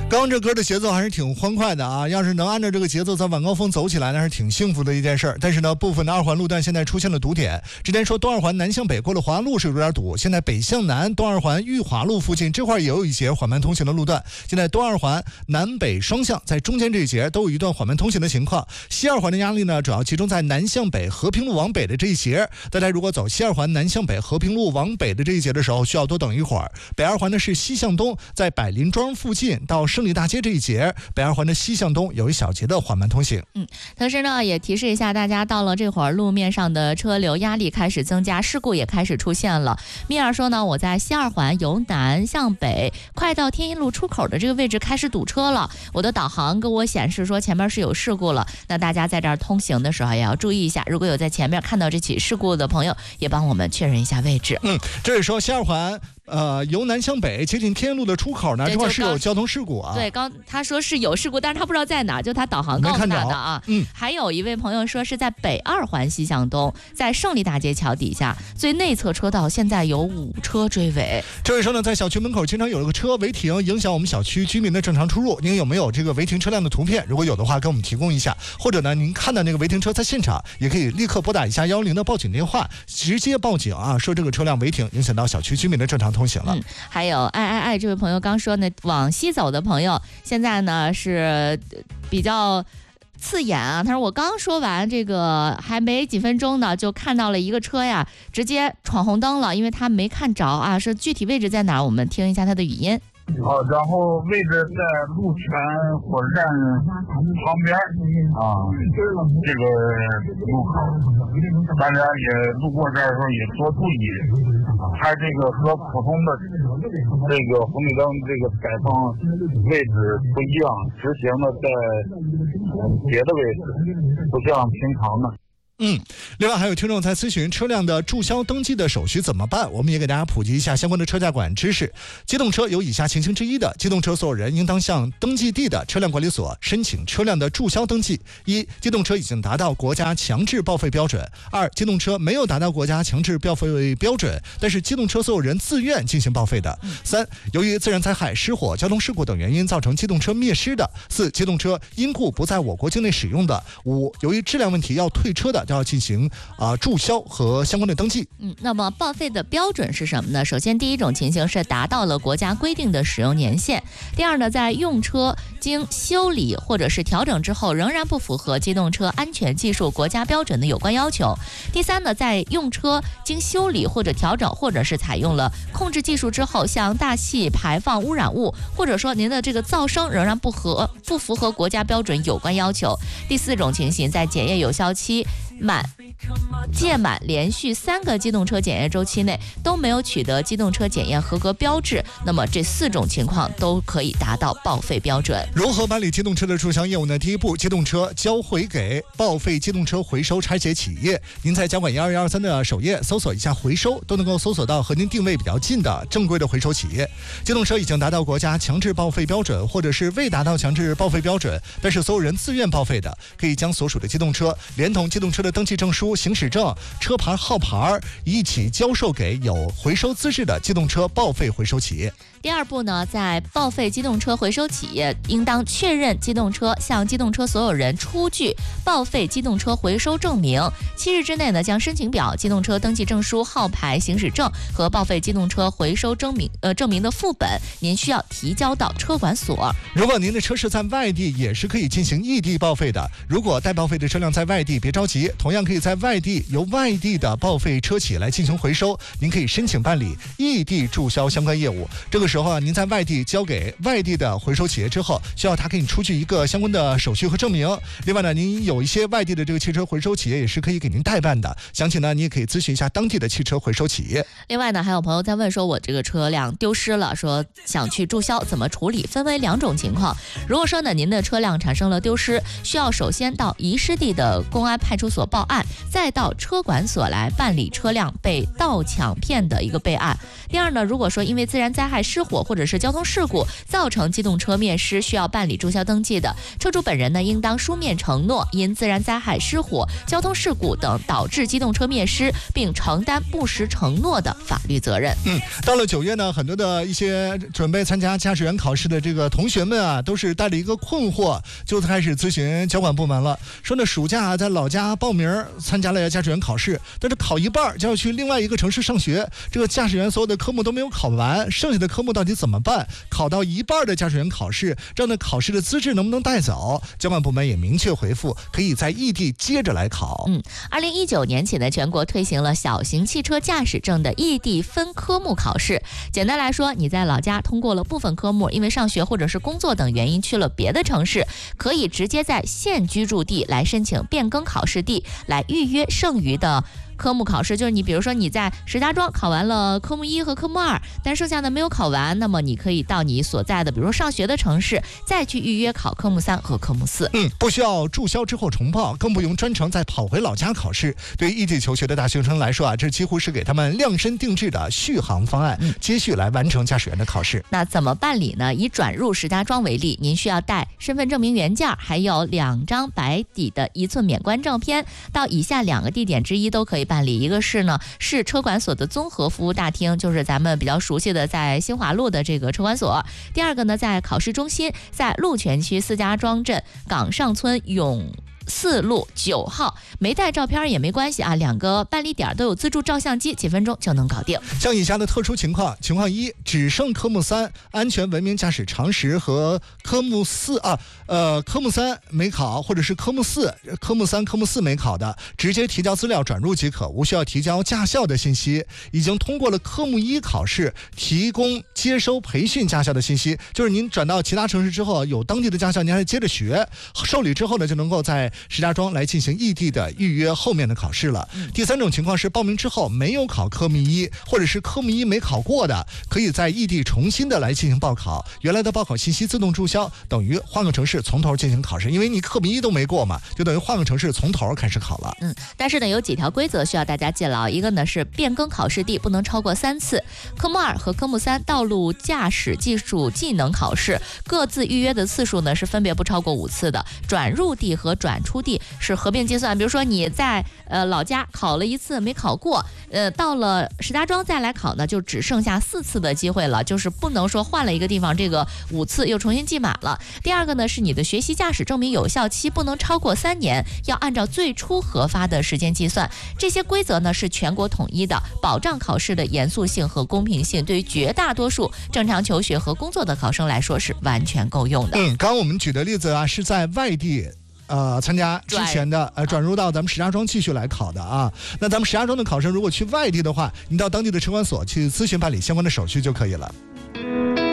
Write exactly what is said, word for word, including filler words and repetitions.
刚这歌的节奏还是挺欢快的啊！要是能按照这个节奏在晚高峰走起来，那是挺幸福的一件事儿。但是呢，部分的二环路段现在出现了堵点。之前说东二环南向北过了华安路是有点堵，现在北向南东二环裕华路附近这块也有一节缓慢通行的路段。现在东二环南北双向在中间这一节都有一段缓慢通行的情况。西二环的压力呢，主要集中在南向北和平路往北的这一节。大家如果走西二环南向北和平路往北的这一节的时候，需要多等一会儿。北二环呢是西向东，在百林庄附近到胜利大街这一节。北二环的西向东有一小节的缓慢通行。 嗯，同时呢，也提示一下大家，到了这会儿路面上的车流压力开始增加，事故也开始出现了。米尔说呢，我在西二环由南向北，快到天一路出口的这个位置开始堵车了。我的导航给我显示说前面是有事故了。那大家在这儿通行的时候也要注意一下，如果有在前面看到这起事故的朋友，也帮我们确认一下位置。 嗯，这里说西二环。呃，由南向北接近天路的出口呢，这块是有交通事故啊。 对，刚他说是有事故，但是他不知道在哪，就他导航告诉他的啊。嗯，还有一位朋友说是在北二环西向东，在胜利大街桥底下最内侧车道，现在有五车追尾。 这位说呢，在小区门口经常有了个车违停，影响我们小区居民的正常出入。您有没有这个违停车辆的图片？如果有的话，给我们提供一下。或者呢，您看到那个违停车在现场，也可以立刻拨打一下幺零的报警电话，直接报警啊，说这个车辆违停，影响到小区居民的正常通行了。 嗯，还有爱爱爱这位朋友刚说呢，往西走的朋友现在呢是比较刺眼啊。他说我刚说完这个还没几分钟呢，就看到了一个车呀，直接闯红灯了，因为他没看着啊，是具体位置在哪？我们听一下他的语音。 好，然后位置在鹿泉火车站旁边啊，这个路口，大家也路过这儿的时候也多注意，它这个和普通的这个红绿灯这个摆放位置不一样，直行的在别的位置，不像平常的。 嗯，另外还有听众在咨询车辆的注销登记的手续怎么办，我们也给大家普及一下相关的车驾管知识。机动车有以下情形之一的，机动车所有人应当向登记地的车辆管理所申请车辆的注销登记。一、机动车已经达到国家强制报废标准；二、机动车没有达到国家强制报废标准，但是机动车所有人自愿进行报废的；三、由于自然灾害、失火、交通事故等原因造成机动车灭失的；四、机动车因故不在我国境内使用的；五、由于质量问题要退车的，要进行啊、呃、注销和相关的登记。 嗯，那么报废的标准是什么呢？首先，第一种情形是达到了国家规定的使用年限；第二呢，在用车经修理或者是调整之后，仍然不符合机动车安全技术国家标准的有关要求；第三呢，在用车经修理或者调整，或者是采用了控制技术之后，像大气排放污染物，或者说您的这个噪声仍然不合不符合国家标准有关要求；第四种情形，在检验有效期满届满连续三个机动车检验周期内都没有取得机动车检验合格标志，那么这四种情况都可以达到报废标准。 如何办理机动车的注销业务呢？第一步，机动车交回给报废机动车回收拆解企业。您在交管一二一二三的首页搜索一下回收，都能够搜索到和您定位比较近的正规的回收企业。机动车已经达到国家强制报废标准，或者是未达到强制报废标准，但是所有人自愿报废的，可以将所属的机动车连同机动车的登记证书、行驶证、车牌号牌一起交售给有回收资质的机动车报废回收企业。 第二步呢，在报废机动车回收企业应当确认机动车向机动车所有人出具报废机动车回收证明，七日之内呢，将申请表、机动车登记证书、号牌、行驶证和报废机动车回收证明呃证明的副本，您需要提交到车管所。 如果您的车是在外地，也是可以进行异地报废的。如果待报废的车辆在外地，别着急，同样可以在外地由外地的报废车企来进行回收，您可以申请办理异地注销相关业务。这个时候啊，您在外地交给外地的回收企业之后，需要他给你出具一个相关的手续和证明。另外呢，您有一些外地的这个汽车回收企业也是可以给您代办的，详情呢你也可以咨询一下当地的汽车回收企业。 另外呢，还有朋友在问说，我这个车辆丢失了，说想去注销怎么处理？分为两种情况。如果说呢您的车辆产生了丢失，需要首先到遗失地的公安派出所报案， 再到车管所来办理车辆被盗抢骗的一个备案。第二呢，如果说因为自然灾害失火或者是交通事故造成机动车灭失需要办理注销登记的，车主本人呢应当书面承诺因自然灾害失火、交通事故等导致机动车灭失，并承担不实承诺的法律责任。 嗯，到了九月呢，很多的一些准备参加驾驶员考试的这个同学们啊，都是带着一个困惑，就开始咨询交管部门了。说呢，暑假在老家报名参加了驾驶员考试，但是考一半就要去另外一个城市上学，这个驾驶员所有的科目都没有考完，剩下的科目到底怎么办？考到一半的驾驶员考试，这样的考试的资质能不能带走？交管部门也明确回复，可以在异地接着来考。 嗯，二零一九年起呢，全国推行了小型汽车驾驶证的异地分科目考试。简单来说，你在老家通过了部分科目，因为上学或者是工作等原因去了别的城市，可以直接在现居住地来申请变更考试地，来预约剩余的科目考试。就是你比如说你在石家庄考完了科目一和科目二，但剩下的没有考完，那么你可以到你所在的比如说上学的城市再去预约考科目三和科目四。 嗯，不需要注销之后重报，更不用专程再跑回老家考试。对于异地求学的大学生来说啊，这几乎是给他们量身定制的续航方案， 嗯、 接续来完成驾驶员的考试。 那怎么办理呢？以转入石家庄为例，您需要带身份证明原件，还有两张白底的一寸免冠照片，到以下两个地点之一都可以办理。一个是呢，市车管所的综合服务大厅，就是咱们比较熟悉的在新华路的这个车管所。第二个呢，在考试中心，在鹿泉区四家庄镇岗上村永四路九号，没带照片也没关系啊，两个办理点都有自助照相机，几分钟就能搞定。 像以下的特殊情况：情况一，只剩科目三安全文明驾驶常识和科目四啊，呃，科目三没考，或者是科目四、科目三、科目四没考的，直接提交资料转入即可，无需要提交驾校的信息。已经通过了科目一考试，提供接收培训驾校的信息，就是您转到其他城市之后，有当地的驾校，您还接着学，受理之后呢，就能够在石家庄来进行异地的预约后面的考试了。第三种情况是报名之后没有考科目一，或者是科目一没考过的，可以在异地重新的来进行报考，原来的报考信息自动注销，等于换个城市从头进行考试，因为你科目一都没过嘛，就等于换个城市从头开始考了。 嗯，但是呢，有几条规则需要大家记牢。一个呢是变更考试地不能超过三次，科目二和科目三道路驾驶技术技能考试各自预约的次数呢是分别不超过五次的，转入地和转出地是合并计算。比如说你在呃老家考了一次没考过，呃到了石家庄再来考呢，就只剩下四次的机会了，就是不能说换了一个地方，这个五次又重新记满了。第二个呢是你的学习驾驶证明有效期不能超过三年，要按照最初核发的时间计算。这些规则呢是全国统一的，保障考试的严肃性和公平性，对于绝大多数正常求学和工作的考生来说是完全够用的。 嗯，刚刚我们举的例子啊，是在外地呃，参加之前的呃转入到咱们石家庄继续来考的啊。那咱们石家庄的考生如果去外地的话，你到当地的车管所去咨询办理相关的手续就可以了。